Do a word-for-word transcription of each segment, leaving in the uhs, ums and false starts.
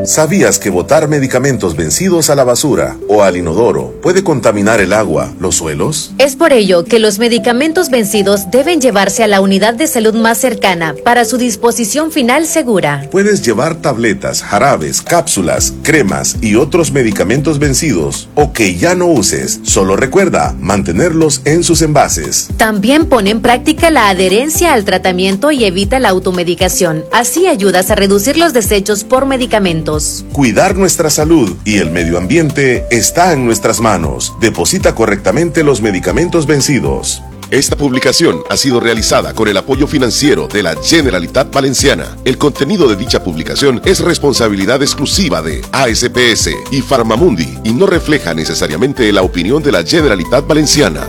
¿Sabías que botar medicamentos vencidos a la basura o al inodoro puede contaminar el agua, los suelos? Es por ello que los medicamentos vencidos deben llevarse a la unidad de salud más cercana para su disposición final segura. Puedes llevar tabletas, jarabes, cápsulas, cremas y otros medicamentos vencidos o que ya no uses. Solo recuerda mantenerlos en sus envases. También pone en práctica la adherencia al tratamiento y evita la automedicación. Así ayudas a reducir los desechos por medicamentos. Cuidar nuestra salud y el medio ambiente está en nuestras manos. Deposita correctamente los medicamentos vencidos. Esta publicación ha sido realizada con el apoyo financiero de la Generalitat Valenciana. El contenido de dicha publicación es responsabilidad exclusiva de A S P S y Farmamundi y no refleja necesariamente la opinión de la Generalitat Valenciana.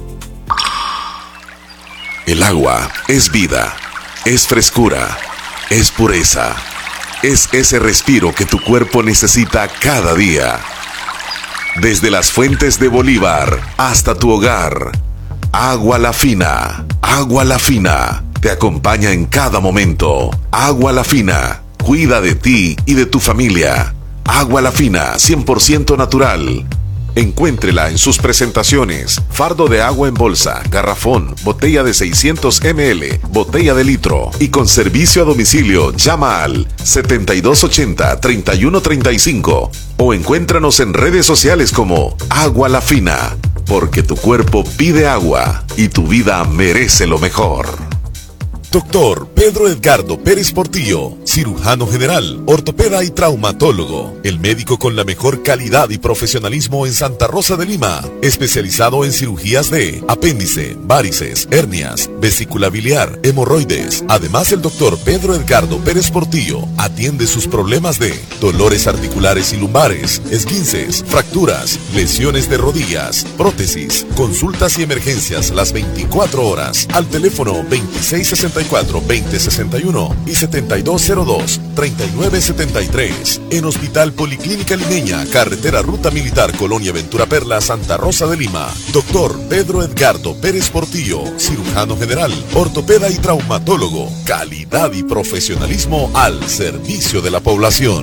El agua es vida, es frescura, es pureza. Es ese respiro que tu cuerpo necesita cada día. Desde las fuentes de Bolívar hasta tu hogar, Agua La Fina, Agua La Fina, te acompaña en cada momento. Agua La Fina, cuida de ti y de tu familia. Agua La Fina, cien por ciento natural. Encuéntrela en sus presentaciones: fardo de agua en bolsa, garrafón, botella de seiscientos mililitros, botella de litro y con servicio a domicilio. Llama al setenta y dos ochenta, treinta y uno treinta y cinco o encuéntranos en redes sociales como Agua La Fina, porque tu cuerpo pide agua y tu vida merece lo mejor. Doctor Pedro Edgardo Pérez Portillo, cirujano general, ortopeda y traumatólogo, el médico con la mejor calidad y profesionalismo en Santa Rosa de Lima, especializado en cirugías de apéndice, varices, hernias, vesícula biliar, hemorroides. Además, el doctor Pedro Edgardo Pérez Portillo atiende sus problemas de dolores articulares y lumbares, esguinces, fracturas, lesiones de rodillas, prótesis, consultas y emergencias las veinticuatro horas al teléfono veintiséis sesenta y cuatro, veinte sesenta y uno y setenta y dos cero dos, treinta y nueve setenta y tres. En Hospital Policlínica Limeña, carretera Ruta Militar, Colonia Ventura Perla, Santa Rosa de Lima. Doctor Pedro Edgardo Pérez Portillo, cirujano general, ortopeda y traumatólogo. Calidad y profesionalismo al servicio de la población.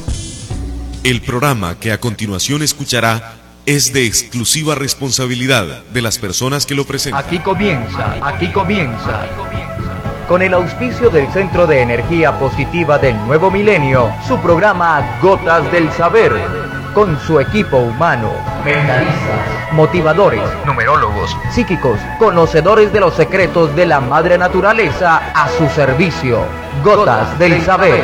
El programa que a continuación escuchará es de exclusiva responsabilidad de las personas que lo presentan. Aquí comienza, aquí comienza. Con el auspicio del Centro de Energía Positiva del Nuevo Milenio, su programa Gotas del Saber, con su equipo humano, mentalistas, motivadores, numerólogos, psíquicos, conocedores de los secretos de la madre naturaleza a su servicio. Gotas del Saber.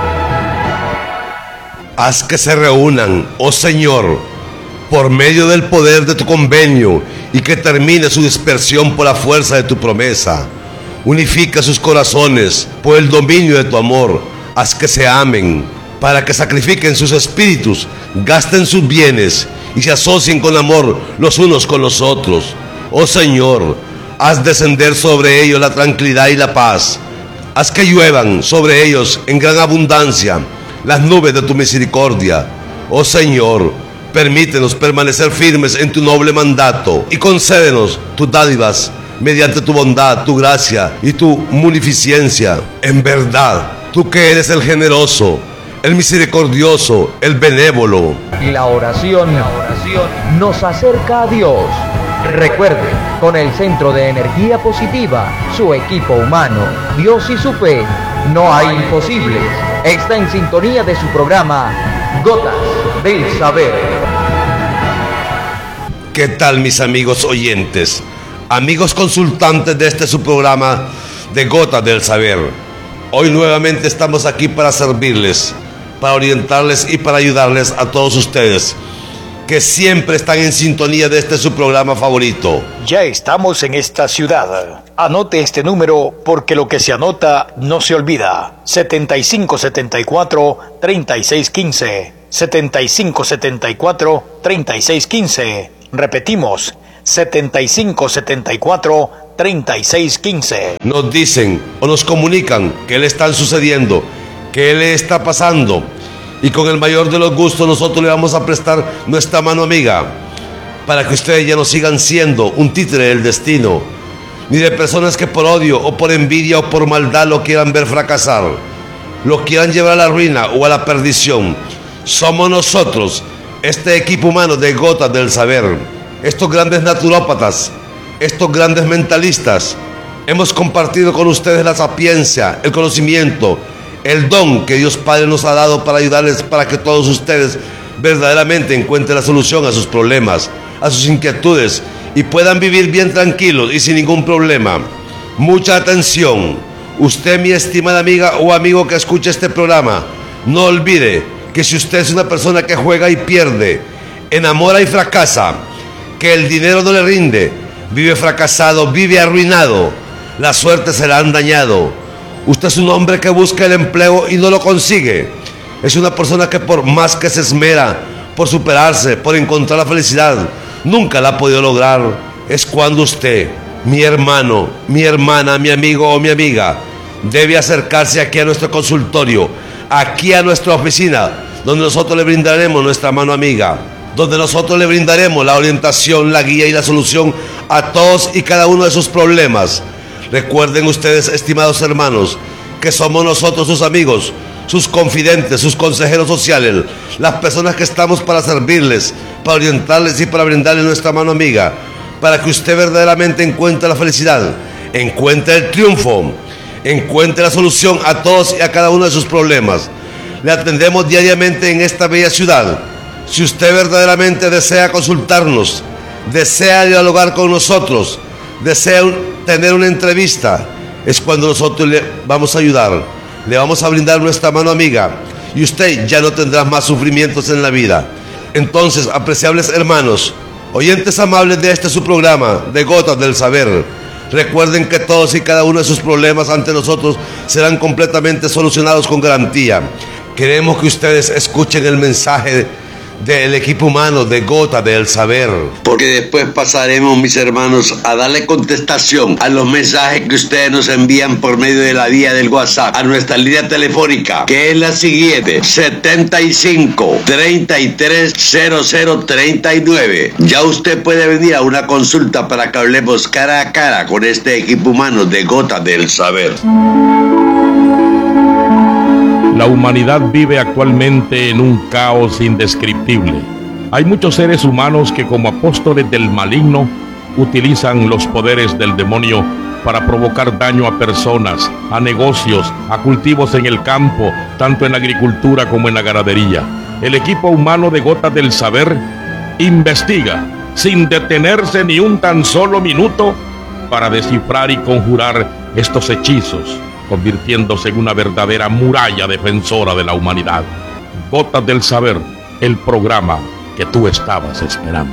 Haz que se reúnan, oh Señor, por medio del poder de tu convenio y que termine su dispersión por la fuerza de tu promesa. Unifica sus corazones por el dominio de tu amor. Haz que se amen, para que sacrifiquen sus espíritus, gasten sus bienes y se asocien con amor los unos con los otros. Oh Señor, haz descender sobre ellos la tranquilidad y la paz. Haz que lluevan sobre ellos en gran abundancia las nubes de tu misericordia. Oh Señor, permítenos permanecer firmes en tu noble mandato y concédenos tus dádivas mediante tu bondad, tu gracia y tu munificencia. En verdad, tú que eres el generoso, el misericordioso, el benévolo. La oración, la oración nos acerca a Dios. Recuerde, con el Centro de Energía Positiva, su equipo humano, Dios y su fe, no hay imposibles. Está en sintonía de su programa Gotas del Saber. ¿Qué tal, mis amigos oyentes? Amigos consultantes de este su programa de Gotas del Saber. Hoy nuevamente estamos aquí para servirles, para orientarles y para ayudarles a todos ustedes que siempre están en sintonía de este su programa favorito. Ya estamos en esta ciudad. Anote este número porque lo que se anota no se olvida. setenta y cinco setenta y cuatro, treinta y seis quince. setenta y cinco setenta y cuatro, treinta y seis quince. Repetimos, setenta y cinco setenta y cuatro, treinta y seis quince. Nos dicen o nos comunican que le están sucediendo, que le está pasando, y con el mayor de los gustos nosotros le vamos a prestar nuestra mano amiga para que ustedes ya no sigan siendo un títere del destino, ni de personas que por odio o por envidia o por maldad lo quieran ver fracasar. lo quieran llevar a la ruina o a la perdición. Somos nosotros, este equipo humano de Gotas del Saber, estos grandes naturópatas, estos grandes mentalistas. Hemos compartido con ustedes la sapiencia, el conocimiento, el don que Dios Padre nos ha dado para ayudarles, para que todos ustedes verdaderamente encuentren la solución a sus problemas, a sus inquietudes y puedan vivir bien tranquilos y sin ningún problema. Mucha atención. Usted, mi estimada amiga o amigo que escucha este programa, no olvide que si usted es una persona que juega y pierde, enamora y fracasa, que el dinero no le rinde, vive fracasado, vive arruinado, la suerte se la han dañado. Usted es un hombre que busca el empleo y no lo consigue. Es una persona que por más que se esmera por superarse, por encontrar la felicidad, nunca la ha podido lograr. Es cuando usted, mi hermano, mi hermana, mi amigo o mi amiga, debe acercarse aquí a nuestro consultorio, aquí a nuestra oficina, donde nosotros le brindaremos nuestra mano amiga, donde nosotros le brindaremos la orientación, la guía y la solución a todos y cada uno de sus problemas. Recuerden ustedes, estimados hermanos, que somos nosotros sus amigos, sus confidentes, sus consejeros sociales, las personas que estamos para servirles, para orientarles y para brindarles nuestra mano amiga, para que usted verdaderamente encuentre la felicidad, encuentre el triunfo, encuentre la solución a todos y a cada uno de sus problemas. Le atendemos diariamente en esta bella ciudad. Si usted verdaderamente desea consultarnos, desea dialogar con nosotros, desea un, tener una entrevista, es cuando nosotros le vamos a ayudar, le vamos a brindar nuestra mano amiga y usted ya no tendrá más sufrimientos en la vida. Entonces, apreciables hermanos, oyentes amables de este su programa de Gotas del Saber, recuerden que todos y cada uno de sus problemas ante nosotros serán completamente solucionados con garantía. Queremos que ustedes escuchen el mensaje del equipo humano de Gotas del Saber, porque después pasaremos, mis hermanos, a darle contestación a los mensajes que ustedes nos envían por medio de la vía del WhatsApp a nuestra línea telefónica, que es la siguiente: setenta y cinco, treinta y tres, cero cero treinta y nueve. Ya usted puede venir a una consulta para que hablemos cara a cara con este equipo humano de Gotas del Saber. La humanidad vive actualmente en un caos indescriptible. Hay muchos seres humanos que, como apóstoles del maligno, utilizan los poderes del demonio para provocar daño a personas, a negocios, a cultivos en el campo, tanto en la agricultura como en la ganadería. El equipo humano de Gotas del Saber investiga sin detenerse ni un tan solo minuto para descifrar y conjurar estos hechizos, convirtiéndose en una verdadera muralla defensora de la humanidad. Gotas del Saber, el programa que tú estabas esperando.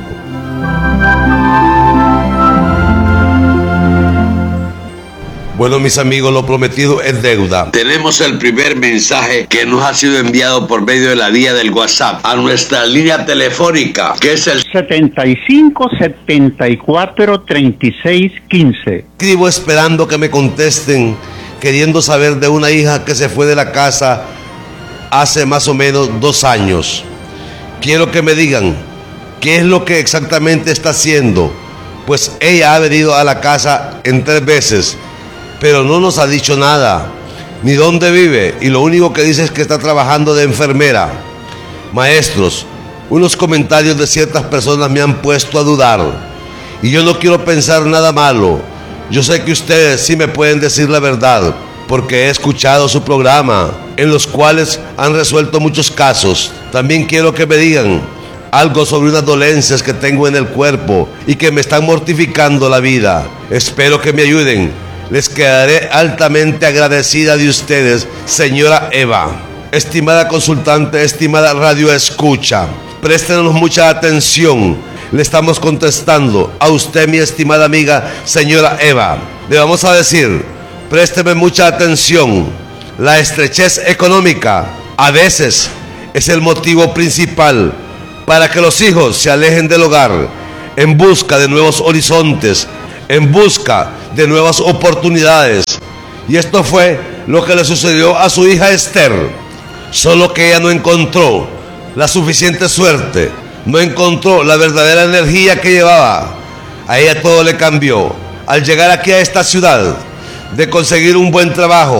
Bueno, mis amigos, lo prometido es deuda. Tenemos el primer mensaje que nos ha sido enviado por medio de la vía del WhatsApp a nuestra línea telefónica, que es el setenta y cinco, setenta y cuatro, treinta y seis, quince. Escribo esperando que me contesten, queriendo saber de una hija que se fue de la casa hace más o menos dos años. Quiero que me digan qué es lo que exactamente está haciendo, pues ella ha venido a la casa en tres veces, pero no nos ha dicho nada, ni dónde vive, y lo único que dice es que está trabajando de enfermera. Maestros, unos comentarios de ciertas personas me han puesto a dudar, y yo no quiero pensar nada malo. Yo sé que ustedes sí me pueden decir la verdad, porque he escuchado su programa, en los cuales han resuelto muchos casos. También quiero que me digan algo sobre unas dolencias que tengo en el cuerpo y que me están mortificando la vida. Espero que me ayuden. Les quedaré altamente agradecida de ustedes, señora Eva. Estimada consultante, estimada radio escucha, préstenos mucha atención. Le estamos contestando a usted, mi estimada amiga, señora Eva. Le vamos a decir, présteme mucha atención. La estrechez económica a veces es el motivo principal para que los hijos se alejen del hogar en busca de nuevos horizontes, en busca de nuevas oportunidades. Y esto fue lo que le sucedió a su hija Esther, solo que ella no encontró la suficiente suerte, no encontró la verdadera energía que llevaba. A ella todo le cambió al llegar aquí a esta ciudad, de conseguir un buen trabajo,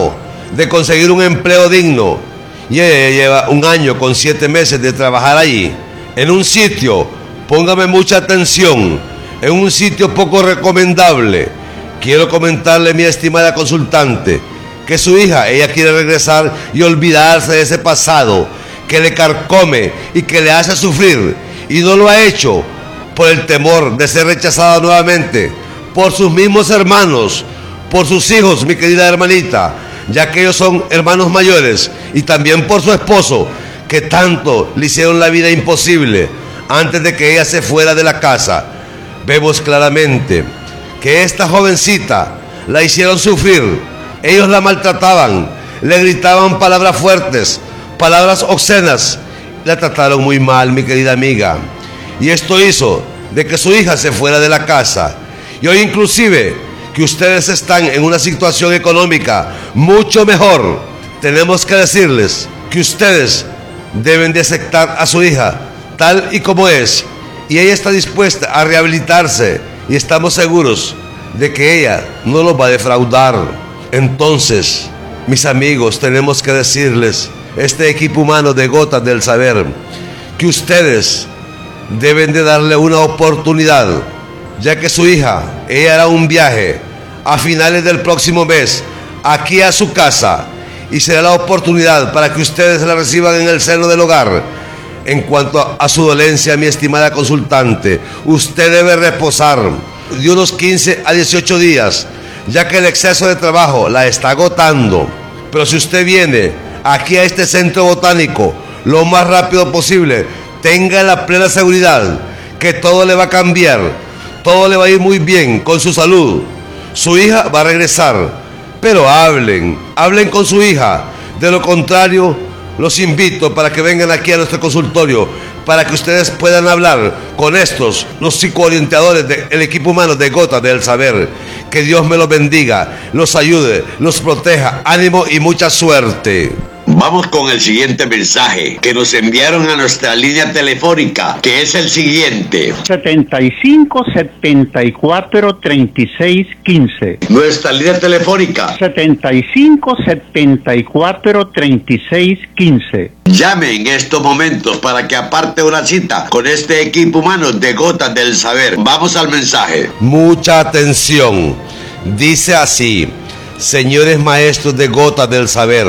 de conseguir un empleo digno. Y ella lleva un año con siete meses de trabajar allí, en un sitio, póngame mucha atención, en un sitio poco recomendable. Quiero comentarle, mi estimada consultante, que su hija, ella quiere regresar y olvidarse de ese pasado que le carcome y que le hace sufrir, y no lo ha hecho por el temor de ser rechazada nuevamente, por sus mismos hermanos, por sus hijos, mi querida hermanita, ya que ellos son hermanos mayores, y también por su esposo, que tanto le hicieron la vida imposible antes de que ella se fuera de la casa. Vemos claramente que esta jovencita la hicieron sufrir. Ellos la maltrataban, le gritaban palabras fuertes, palabras obscenas, la trataron muy mal, mi querida amiga, y esto hizo de que su hija se fuera de la casa. Y hoy inclusive que ustedes están en una situación económica mucho mejor, tenemos que decirles que ustedes deben de aceptar a su hija tal y como es, y ella está dispuesta a rehabilitarse, y estamos seguros de que ella no los va a defraudar. Entonces, mis amigos, tenemos que decirles, este equipo humano de Gotas del Saber, que ustedes deben de darle una oportunidad, ya que su hija, ella hará un viaje a finales del próximo mes aquí a su casa, y será la oportunidad para que ustedes la reciban en el seno del hogar. En cuanto a su dolencia, mi estimada consultante, usted debe reposar de unos quince a dieciocho días, ya que el exceso de trabajo la está agotando. Pero si usted viene aquí a este centro botánico lo más rápido posible, tenga la plena seguridad que todo le va a cambiar, todo le va a ir muy bien con su salud. Su hija va a regresar, pero hablen, hablen con su hija. De lo contrario, los invito para que vengan aquí a nuestro consultorio, para que ustedes puedan hablar con estos, los psicoorientadores del equipo humano de Gotas del Saber. Que Dios me los bendiga, los ayude, los proteja, ánimo y mucha suerte. Vamos con el siguiente mensaje que nos enviaron a nuestra línea telefónica, que es el siguiente: setenta y cinco, setenta y cuatro, treinta y seis, quince. Nuestra línea telefónica: setenta y cinco, setenta y cuatro, treinta y seis, quince. Llame en estos momentos para que aparte una cita con este equipo humano de Gotas del Saber. Vamos al mensaje. Mucha atención. Dice así: señores maestros de Gotas del Saber,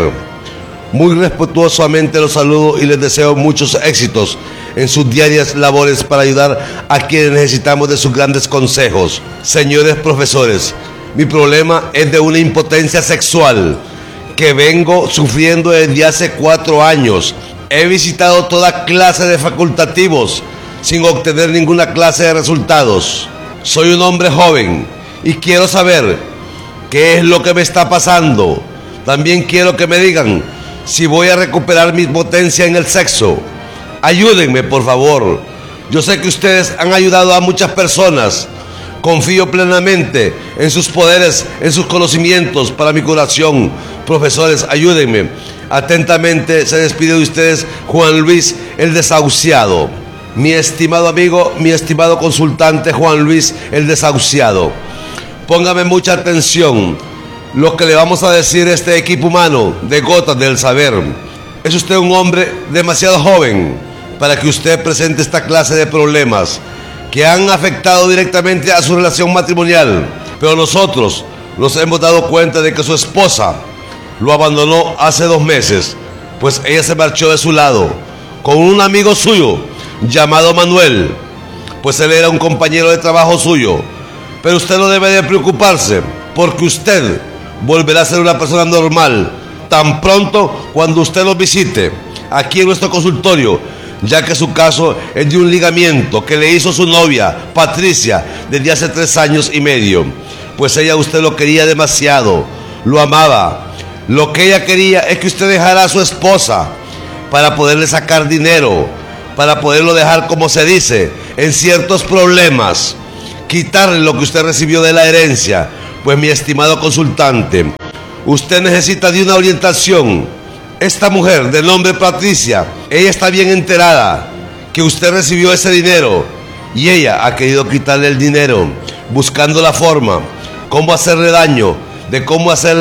muy respetuosamente los saludo y les deseo muchos éxitos en sus diarias labores para ayudar a quienes necesitamos de sus grandes consejos. Señores profesores, mi problema es de una impotencia sexual que vengo sufriendo desde hace cuatro años. He visitado toda clase de facultativos sin obtener ninguna clase de resultados. Soy un hombre joven y quiero saber qué es lo que me está pasando. También quiero que me digan si voy a recuperar mi potencia en el sexo. Ayúdenme, por favor. Yo sé que ustedes han ayudado a muchas personas. Confío plenamente en sus poderes, en sus conocimientos para mi curación. Profesores, ayúdenme. Atentamente se despide de ustedes Juan Luis el Desahuciado. Mi estimado amigo, mi estimado consultante Juan Luis el Desahuciado, póngame mucha atención. Lo que le vamos a decir a este equipo humano de Gotas del Saber. Es usted un hombre demasiado joven para que usted presente esta clase de problemas que han afectado directamente a su relación matrimonial. Pero nosotros nos hemos dado cuenta de que su esposa lo abandonó hace dos meses, pues ella se marchó de su lado con un amigo suyo llamado Manuel, pues él era un compañero de trabajo suyo. Pero usted no debe de preocuparse, porque usted volverá a ser una persona normal tan pronto cuando usted los visite aquí en nuestro consultorio, ya que su caso es de un ligamiento que le hizo su novia Patricia desde hace tres años y medio. Pues ella, usted lo quería demasiado, lo amaba. Lo que ella quería es que usted dejara a su esposa para poderle sacar dinero, para poderlo dejar, como se dice, en ciertos problemas, quitarle lo que usted recibió de la herencia. Pues mi estimado consultante, usted necesita de una orientación. Esta mujer de nombre Patricia, ella está bien enterada que usted recibió ese dinero y ella ha querido quitarle el dinero, buscando la forma, cómo hacerle daño, de cómo hacerle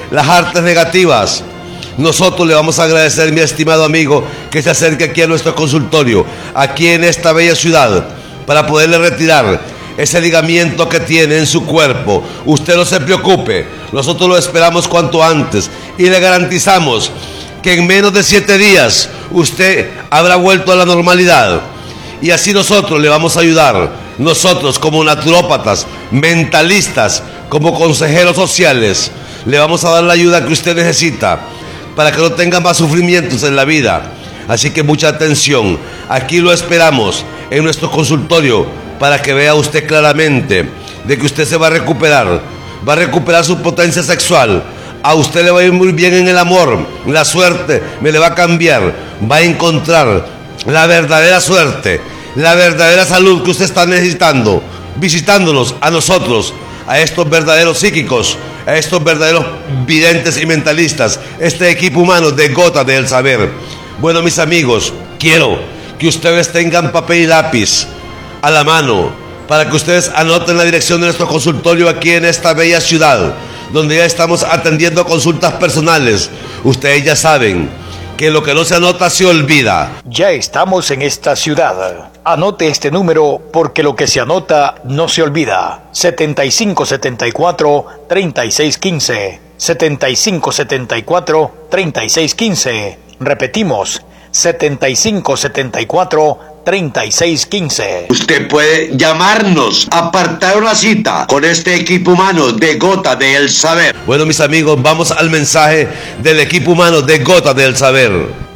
las artes negativas. Nosotros le vamos a agradecer, mi estimado amigo, que se acerque aquí a nuestro consultorio, aquí en esta bella ciudad, para poderle retirar ese ligamiento que tiene en su cuerpo. Usted no se preocupe, nosotros lo esperamos cuanto antes y le garantizamos que en menos de siete días usted habrá vuelto a la normalidad. Y así nosotros le vamos a ayudar, nosotros como naturópatas, mentalistas, como consejeros sociales, le vamos a dar la ayuda que usted necesita para que no tenga más sufrimientos en la vida. Así que mucha atención, aquí lo esperamos en nuestro consultorio para que vea usted claramente de que usted se va a recuperar, va a recuperar su potencia sexual, a usted le va a ir muy bien en el amor, la suerte me le va a cambiar, va a encontrar la verdadera suerte, la verdadera salud que usted está necesitando, visitándonos a nosotros, a estos verdaderos psíquicos, a estos verdaderos videntes y mentalistas, este equipo humano de Gotas del Saber. Bueno, mis amigos, quiero que ustedes tengan papel y lápiz a la mano para que ustedes anoten la dirección de nuestro consultorio aquí en esta bella ciudad, donde ya estamos atendiendo consultas personales. Ustedes ya saben que lo que no se anota se olvida. Ya estamos en esta ciudad. Anote este número porque lo que se anota no se olvida. setenta y cinco setenta y cuatro, treinta y seis quince. setenta y cinco setenta y cuatro, treinta y seis quince. Repetimos, setenta y cinco setenta y cuatro, treinta y seis quince. Usted puede llamarnos, apartar una cita con este equipo humano de Gotas del Saber. Bueno, mis amigos, vamos al mensaje del equipo humano de Gotas del Saber.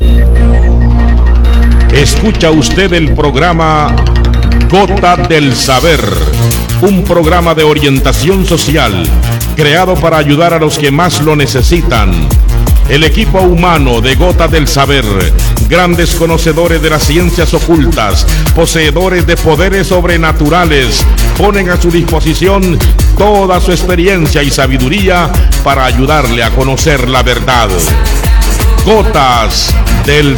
Escucha usted el programa Gotas del Saber, un programa de orientación social creado para ayudar a los que más lo necesitan. El equipo humano de Gotas del Saber, grandes conocedores de las ciencias ocultas, poseedores de poderes sobrenaturales, ponen a su disposición toda su experiencia y sabiduría para ayudarle a conocer la verdad. Gotas del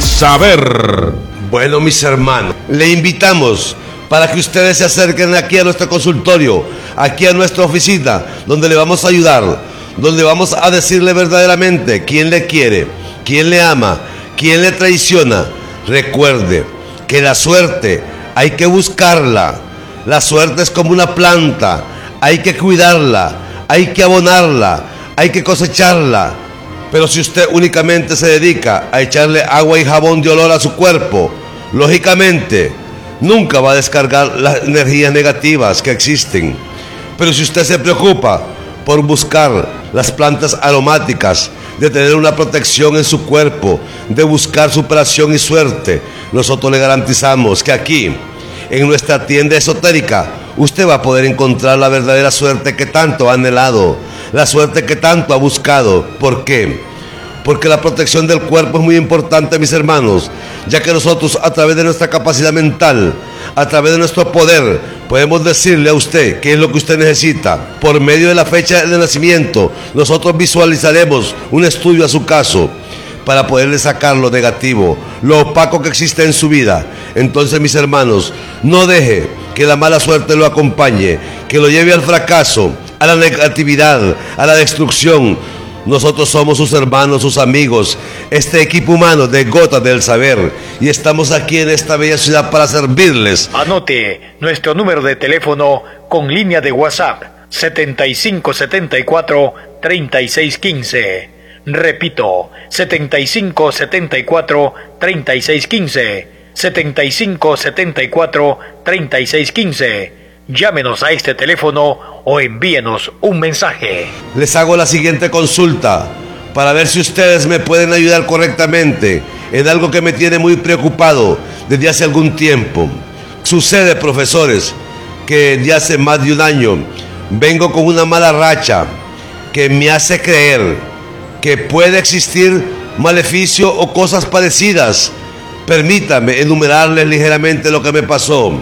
Saber. Bueno, mis hermanos, le invitamos para que ustedes se acerquen aquí a nuestro consultorio, aquí a nuestra oficina, donde le vamos a ayudar, donde vamos a decirle verdaderamente quién le quiere, quién le ama, quién le traiciona. Recuerde que la suerte hay que buscarla. La suerte es como una planta, hay que cuidarla, hay que abonarla, hay que cosecharla. Pero si usted únicamente se dedica a echarle agua y jabón de olor a su cuerpo, lógicamente nunca va a descargar las energías negativas que existen. Pero si usted se preocupa por buscar las plantas aromáticas, de tener una protección en su cuerpo, de buscar superación y suerte, nosotros le garantizamos que aquí, en nuestra tienda esotérica, usted va a poder encontrar la verdadera suerte que tanto ha anhelado, la suerte que tanto ha buscado. ¿Por qué? Porque la protección del cuerpo es muy importante, mis hermanos, ya que nosotros, a través de nuestra capacidad mental, a través de nuestro poder, podemos decirle a usted qué es lo que usted necesita. Por medio de la fecha de nacimiento, nosotros visualizaremos un estudio a su caso para poderle sacar lo negativo, lo opaco que existe en su vida. Entonces, mis hermanos, no deje que la mala suerte lo acompañe, que lo lleve al fracaso, a la negatividad, a la destrucción. Nosotros somos sus hermanos, sus amigos, este equipo humano de Gotas del Saber, y estamos aquí en esta bella ciudad para servirles. Anote nuestro número de teléfono con línea de WhatsApp, setenta y cinco setenta y cuatro, treinta y seis quince. Repito, setenta y cinco setenta y cuatro, treinta y seis quince. setenta y cinco setenta y cuatro, treinta y seis quince. Llámenos a este teléfono o envíenos un mensaje. Les hago la siguiente consulta para ver si ustedes me pueden ayudar correctamente en algo que me tiene muy preocupado desde hace algún tiempo. Sucede, profesores, que desde hace más de un año vengo con una mala racha que me hace creer que puede existir maleficio o cosas parecidas. Permítame enumerarles ligeramente lo que me pasó.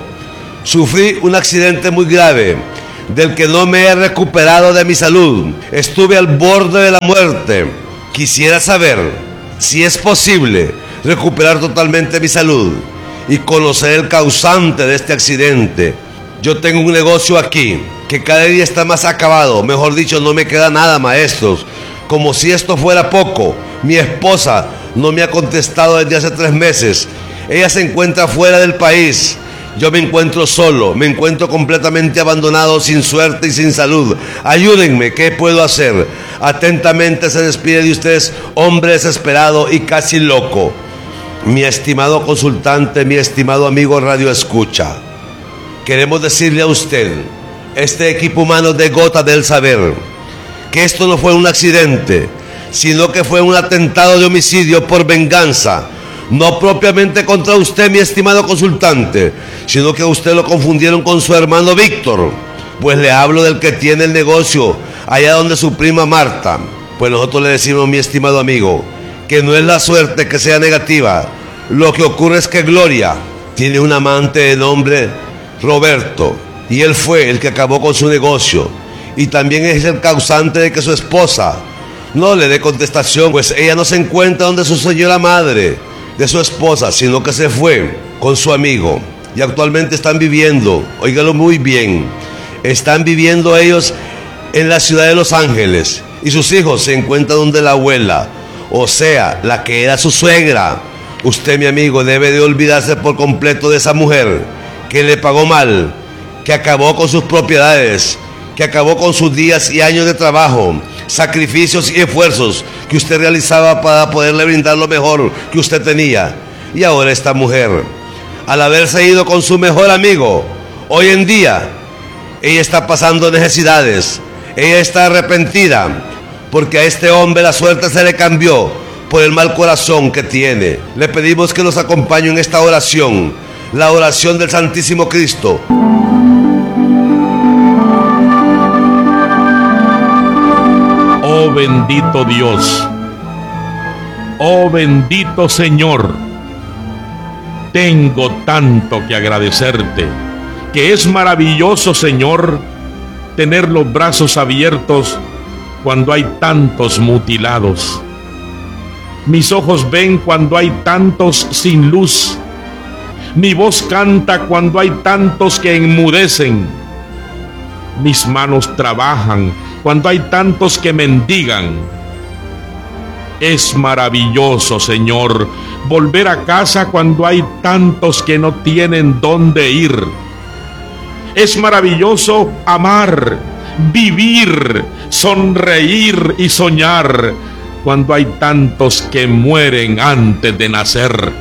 Sufrí un accidente muy grave, del que no me he recuperado de mi salud. Estuve al borde de la muerte. Quisiera saber si es posible recuperar totalmente mi salud y conocer el causante de este accidente. Yo tengo un negocio aquí que cada día está más acabado. Mejor dicho, no me queda nada, maestros. Como si esto fuera poco, mi esposa no me ha contestado desde hace tres meses. Ella se encuentra fuera del país. Yo me encuentro solo, me encuentro completamente abandonado, sin suerte y sin salud. Ayúdenme, ¿qué puedo hacer? Atentamente se despide de ustedes, hombre desesperado y casi loco. Mi estimado consultante, mi estimado amigo Radio Escucha, queremos decirle a usted, este equipo humano de Gotas del Saber, que esto no fue un accidente, sino que fue un atentado de homicidio por venganza. No propiamente contra usted, mi estimado consultante, sino que a usted lo confundieron con su hermano Víctor. Pues le hablo del que tiene el negocio allá donde su prima Marta. Pues nosotros le decimos, mi estimado amigo, que no es la suerte que sea negativa. Lo que ocurre es que Gloria tiene un amante de nombre Roberto, y él fue el que acabó con su negocio, y también es el causante de que su esposa no le dé contestación, pues ella no se encuentra donde su señora madre de su esposa, sino que se fue con su amigo, y actualmente están viviendo, óigalo muy bien, están viviendo ellos en la ciudad de Los Ángeles, y sus hijos se encuentran donde la abuela, o sea, la que era su suegra. Usted, mi amigo, debe de olvidarse por completo de esa mujer que le pagó mal, que acabó con sus propiedades, que acabó con sus días y años de trabajo, sacrificios y esfuerzos que usted realizaba para poderle brindar lo mejor que usted tenía. Y ahora esta mujer, al haberse ido con su mejor amigo, hoy en día ella está pasando necesidades, ella está arrepentida, porque a este hombre la suerte se le cambió por el mal corazón que tiene. Le pedimos que nos acompañe en esta oración, la oración del Santísimo Cristo. Oh bendito Dios, oh bendito Señor, tengo tanto que agradecerte, que es maravilloso, Señor, tener los brazos abiertos cuando hay tantos mutilados. Mis ojos ven cuando hay tantos sin luz. Mi voz canta cuando hay tantos que enmudecen. Mis manos trabajan cuando hay tantos que mendigan. Es maravilloso, Señor, volver a casa cuando hay tantos que no tienen dónde ir. Es maravilloso amar, vivir, sonreír y soñar cuando hay tantos que mueren antes de nacer.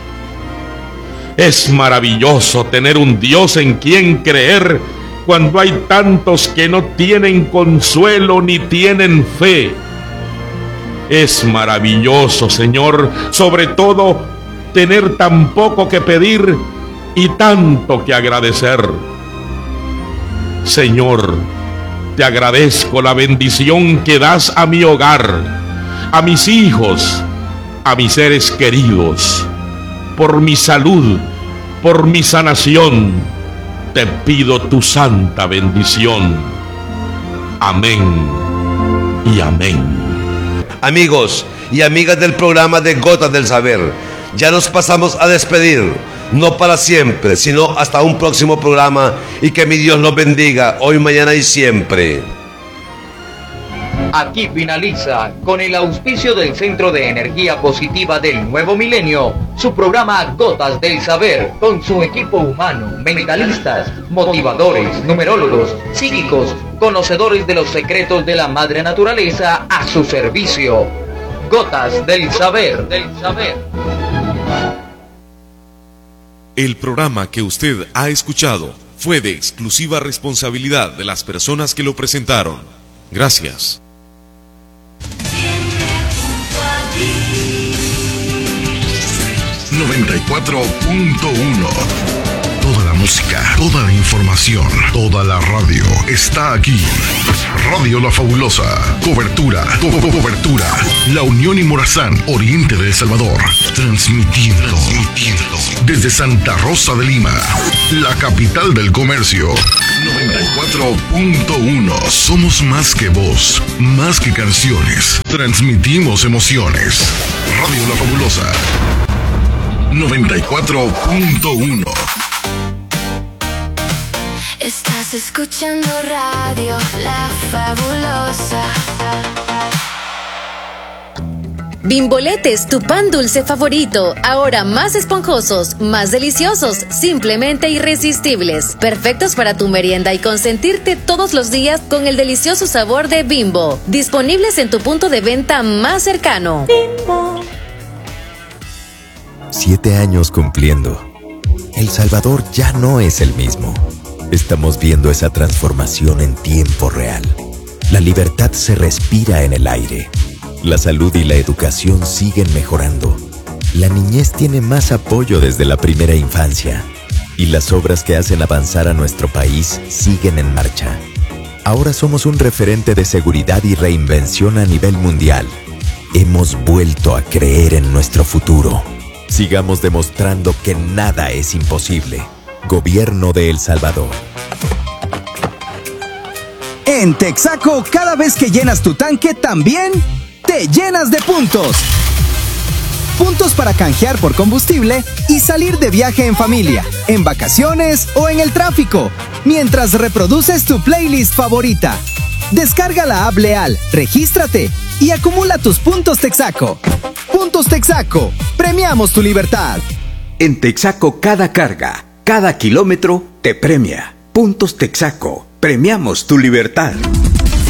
Es maravilloso tener un Dios en quien creer cuando hay tantos que no tienen consuelo ni tienen fe. Es maravilloso, Señor, sobre todo tener tan poco que pedir y tanto que agradecer. Señor, te agradezco la bendición que das a mi hogar, a mis hijos, a mis seres queridos, por mi salud, por mi sanación. Te pido tu santa bendición. Amén y amén. Amigos y amigas del programa de Gotas del Saber, ya nos pasamos a despedir, no para siempre, sino hasta un próximo programa, y que mi Dios los bendiga hoy, mañana y siempre. Aquí finaliza, con el auspicio del Centro de Energía Positiva del Nuevo Milenio, su programa Gotas del Saber, con su equipo humano, mentalistas, motivadores, numerólogos, psíquicos, conocedores de los secretos de la madre naturaleza a su servicio. Gotas del Saber, del Saber. El programa que usted ha escuchado fue de exclusiva responsabilidad de las personas que lo presentaron. Gracias. noventa y cuatro punto uno. Toda la música, toda la información, toda la radio está aquí. Radio La Fabulosa. Cobertura, co cobertura. La Unión y Morazán, oriente de El Salvador. Transmitiendo, transmitiendo desde Santa Rosa de Lima, la capital del comercio. noventa y cuatro punto uno. Somos más que voz, más que canciones. Transmitimos emociones. Radio La Fabulosa. noventa y cuatro punto uno. Estás escuchando Radio La Fabulosa. Bimboletes, tu pan dulce favorito, ahora más esponjosos, más deliciosos, simplemente irresistibles, perfectos para tu merienda y consentirte todos los días con el delicioso sabor de Bimbo, disponibles en tu punto de venta más cercano. Bimbo. Siete años cumpliendo. El Salvador ya no es el mismo. Estamos viendo esa transformación en tiempo real. La libertad se respira en el aire. La salud y la educación siguen mejorando. La niñez tiene más apoyo desde la primera infancia. Y las obras que hacen avanzar a nuestro país siguen en marcha. Ahora somos un referente de seguridad y reinvención a nivel mundial. Hemos vuelto a creer en nuestro futuro. Sigamos demostrando que nada es imposible. Gobierno de El Salvador. En Texaco, cada vez que llenas tu tanque, también te llenas de puntos. Puntos para canjear por combustible y salir de viaje en familia, en vacaciones o en el tráfico, mientras reproduces tu playlist favorita. Descarga la app Leal, regístrate y acumula tus puntos Texaco. Puntos Texaco, premiamos tu libertad. En Texaco, cada carga, cada kilómetro te premia. Puntos Texaco, premiamos tu libertad.